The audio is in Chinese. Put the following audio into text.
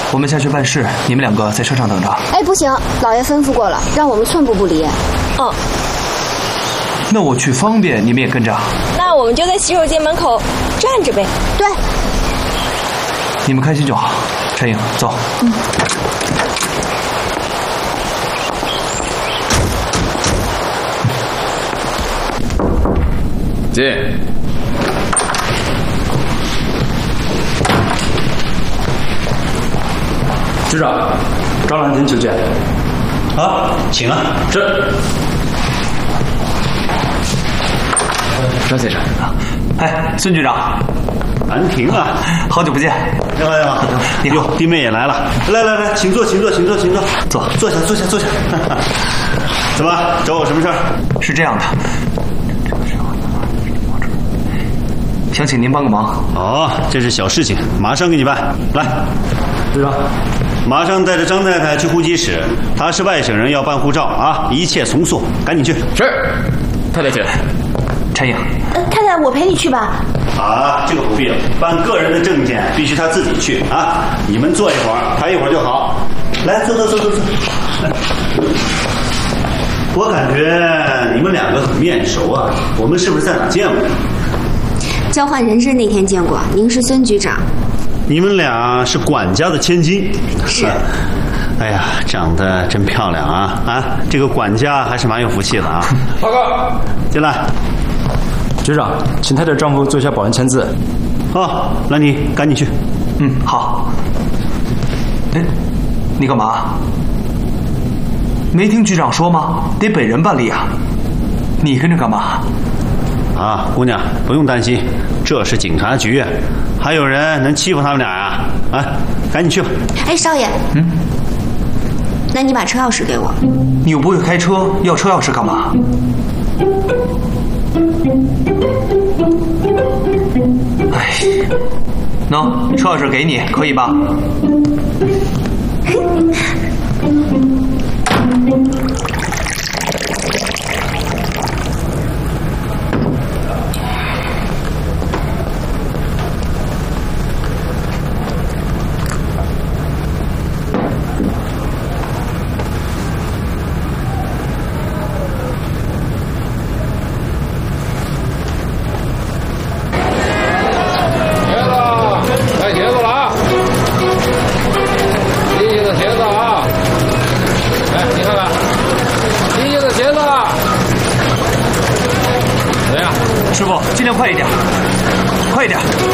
我们下去办事，你们两个在车上等着。 哎，不行，老爷吩咐过了，让我们寸步不离。 哦， 那我去方便，你们也跟着。 那我们就在洗手间门口站着呗。 对， 你们开心就好。陈颖，走。 进。 局长，张兰亭求见。 啊，请啊。 是。 张先生，哎，孙局长， 兰亭啊， 好久不见。 你好，你好。哟，弟妹也来了，来，请坐。坐下。怎么，找我什么事儿？ 是这样的，想请您帮个忙。 哦，这是小事情，马上给你办。来， 局长， 马上带着张太太去户籍室，她是外省人，要办护照啊，一切从速，赶紧去。 是，太太请。 陈颖， 太太，我陪你去吧。 啊，这个不必了，办个人的证件必须他自己去啊。你们坐一会儿，他一会儿就好。来，坐。来，我感觉你们两个很面熟啊，我们是不是在哪见过？ 交换人质那天见过，您是孙局长。 你们俩是管家的千金。 是。 哎呀，长得真漂亮啊！这个管家还是蛮有福气的啊。 报告， 进来。 局长，请太太丈夫做一下保人签字。 哦，兰妮，赶紧去。 好。哎，你干嘛？没听局长说吗？得本人办理啊。你跟着干嘛？ 啊，姑娘，不用担心，这是警察局，还有人能欺负他们俩呀？啊，赶紧去吧。 哎，少爷。那你把车钥匙给我。 你又不会开车，要车钥匙干嘛？哎，喏，车钥匙给你，可以吧？师傅，尽量快一点，快一点。